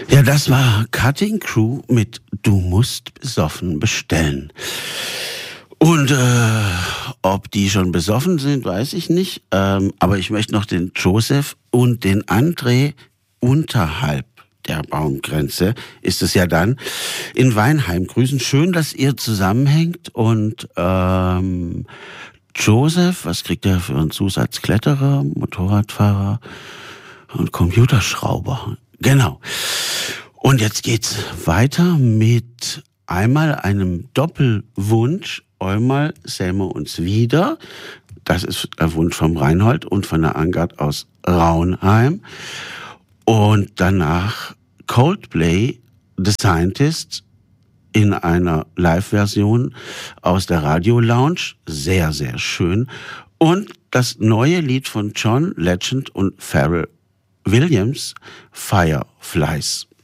Ja, das war Cutting Crew mit Du musst besoffen bestellen. Und ob die schon besoffen sind, weiß ich nicht. Aber ich möchte noch den Joseph und den André unterhalb der Baumgrenze, ist es ja dann, in Weinheim grüßen. Schön, dass ihr zusammenhängt. Und Joseph, was kriegt er für einen Zusatz? Kletterer, Motorradfahrer und Computerschrauber. Genau. Und jetzt geht's weiter mit einmal einem Doppelwunsch. Einmal sehen wir uns wieder. Das ist der Wunsch vom Reinhold und von der Angard aus Raunheim. Und danach Coldplay, The Scientist, in einer Live-Version aus der Radio Lounge. Sehr, sehr schön. Und das neue Lied von John Legend und Pharrell Williams, Fireflies.